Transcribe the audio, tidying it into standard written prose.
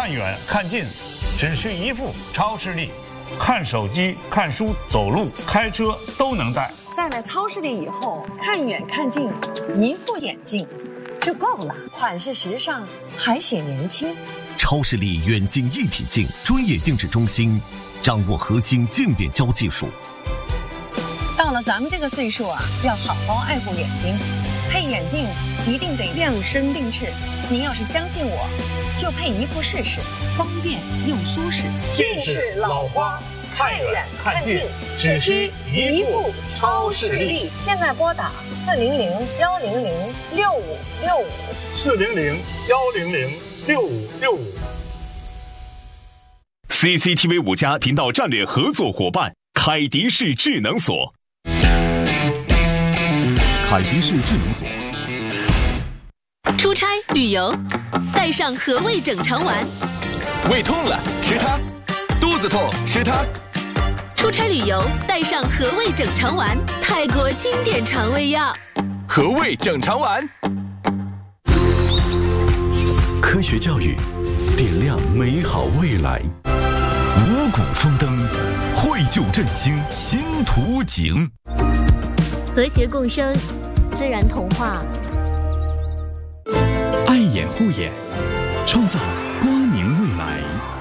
看远看近，只需一副超视力，看手机、看书、走路、开车都能戴。 戴了超视力以后，看远看近，一副眼镜就够了，款式时尚，还显年轻。 超视力远近一体镜专业定制中心，掌握核心渐变焦技术。 到了咱们这个岁数啊，要好好爱护眼睛，配眼镜一定得量身定制。您要是相信我，就配一副试试，方便又舒适。 近视老花，看远看近，只需一副超视力。 现在拨打 400-100-6565。400-100-6565。 CCTV 5家频道战略合作伙伴凯迪士智能锁。 凯迪士智能锁。 出差旅游，带上和味整肠丸。 胃痛了吃它，肚子痛吃它。 出差旅游，带上和味整肠丸，泰国经典肠胃药。 和味整肠丸。 科学教育，点亮美好未来。五谷丰登，绘就振兴新图景。 和谐共生，自然童话。 爱眼护眼，创造光明未来。